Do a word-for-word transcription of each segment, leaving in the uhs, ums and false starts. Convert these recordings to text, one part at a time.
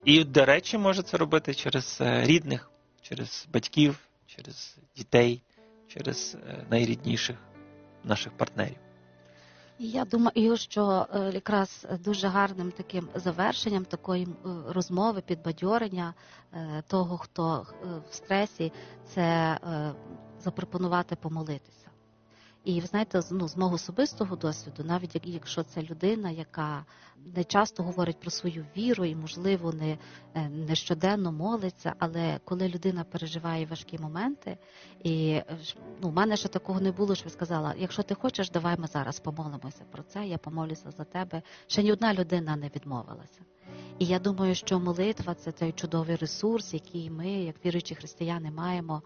І, до речі, може це робити через рідних, через батьків, через дітей, через найрідніших наших партнерів. Я думаю, що якраз дуже гарним таким завершенням такої розмови, підбадьорення того, хто в стресі, це запропонувати помолитися. І ви знаєте, ну, з мого особистого досвіду, навіть якщо це людина, яка не часто говорить про свою віру і, можливо, не, не щоденно молиться, але коли людина переживає важкі моменти, і ну, в мене ще такого не було, що я сказала, якщо ти хочеш, давай ми зараз помолимося про це, я помолюся за тебе. Ще ні одна людина не відмовилася. І я думаю, що молитва – це той чудовий ресурс, який ми, як віруючі християни, маємо,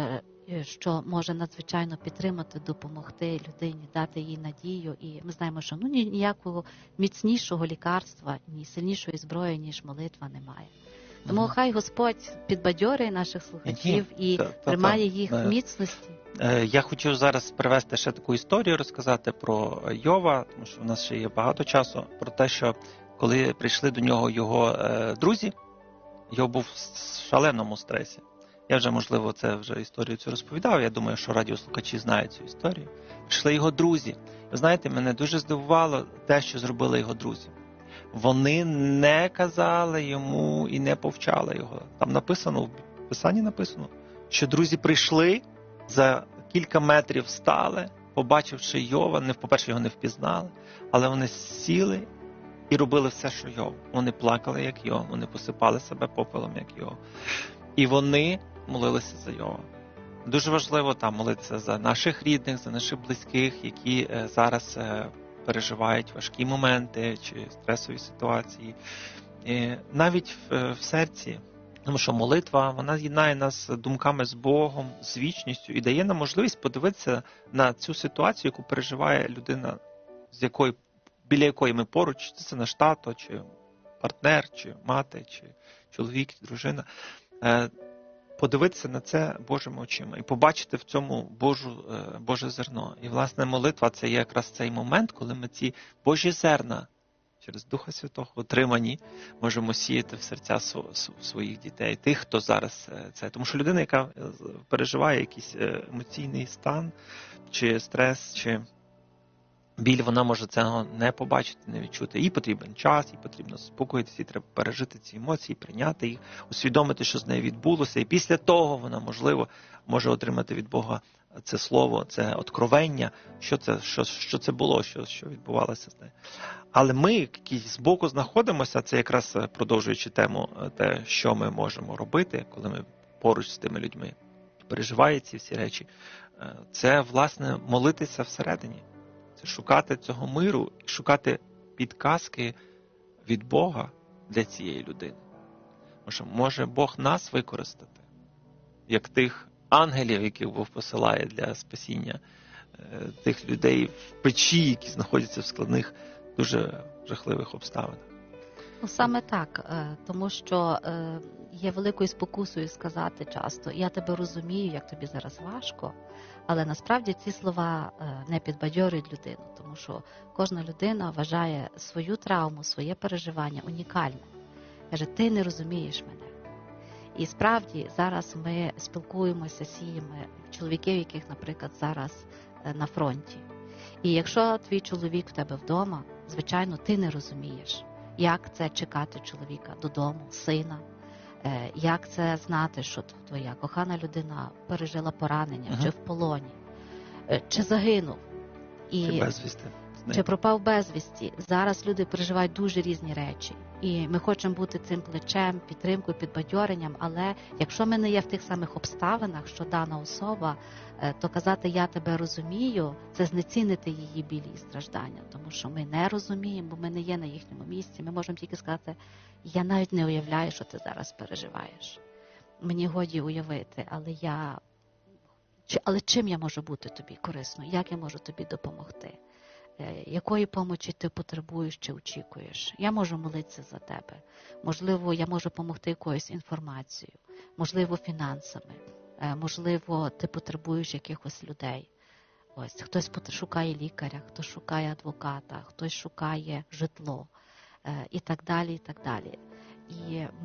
що може надзвичайно підтримати, допомогти людині, дати їй надію. І ми знаємо, що ну, ніякого міцнішого лікарства, ні сильнішої зброї, ніж молитва немає. Тому mm-hmm. хай Господь підбадьорює наших слухачів mm-hmm. і та, тримає та, та. їх в міцності. Я хотів зараз привести ще таку історію, розказати про Йова, тому що у нас ще є багато часу, про те, що коли прийшли до нього його е, друзі, Йов був в шаленому стресі. Я вже, можливо, це вже історію цю розповідав, я думаю, що радіослухачі знають цю історію. Прийшли його друзі. Ви знаєте, мене дуже здивувало те, що зробили його друзі. Вони не казали йому і не повчали його. Там написано, в Писанні написано, що друзі прийшли, за кілька метрів стали, побачивши Йова, не, по-перше, його не впізнали, але вони сіли і робили все, що Йов. Вони плакали, як Йов, вони посипали себе попелом, як Йов. І вони молилися за Йова. Дуже важливо там молитися за наших рідних, за наших близьких, які е, зараз е, переживають важкі моменти чи стресові ситуації. І навіть в, в серці, тому що молитва, вона єднає нас думками з Богом, з вічністю і дає нам можливість подивитися на цю ситуацію, яку переживає людина, з якою, біля якої ми поруч, чи це наш тато, чи партнер, чи мати, чи чоловік, чи дружина. Е, подивитися на це Божими очима і побачити в цьому Божу, Боже зерно. І, власне, молитва – це є якраз цей момент, коли ми ці Божі зерна через Духа Святого отримані можемо сіяти в серця своїх дітей, тих, хто зараз це. Тому що людина, яка переживає якийсь емоційний стан, чи стрес, чи біль, вона може цього не побачити, не відчути. Їй потрібен час, їй потрібно заспокоїтися, їй треба пережити ці емоції, прийняти їх, усвідомити, що з нею відбулося. І після того вона, можливо, може отримати від Бога це слово, це откровення, що це, що, що це було, що, що відбувалося з нею. Але ми, які збоку знаходимося, це якраз продовжуючи тему, те, що ми можемо робити, коли ми поруч з тими людьми переживають ці всі речі, це, власне, молитися всередині. Це шукати цього миру і шукати підказки від Бога для цієї людини. Тому що може Бог нас використати, як тих ангелів, яких Бог посилає для спасіння тих людей в печі, які знаходяться в складних, дуже жахливих обставинах. Ну, саме так, тому що є великою спокусою сказати часто, я тебе розумію, як тобі зараз важко, але насправді ці слова не підбадьорюють людину, тому що кожна людина вважає свою травму, своє переживання унікальним. Каже, ти не розумієш мене. І справді зараз ми спілкуємося з сім'ями чоловіків, яких, наприклад, зараз на фронті. І якщо твій чоловік в тебе вдома, звичайно, ти не розумієш, як це чекати чоловіка додому, сина, як це знати, що твоя кохана людина пережила поранення, ага. чи в полоні, чи загинув. І чи безвісти. Чи пропав безвісті. Зараз люди переживають дуже різні речі. І ми хочемо бути цим плечем, підтримкою, підбадьоренням, але якщо ми не є в тих самих обставинах, що дана особа, то казати «я тебе розумію» – це знецінити її білі і страждання. Тому що ми не розуміємо, бо ми не є на їхньому місці. Ми можемо тільки сказати «я навіть не уявляю, що ти зараз переживаєш. Мені годі уявити, але я... Але чим я можу бути тобі корисною? Як я можу тобі допомогти? Якої помочі ти потребуєш чи очікуєш? Я можу молитися за тебе. Можливо, я можу допомогти якоюсь інформацією. Можливо, фінансами. Можливо, ти потребуєш якихось людей. Ось, хтось шукає лікаря, хтось шукає адвоката, хтось шукає житло. І так далі, і так далі. і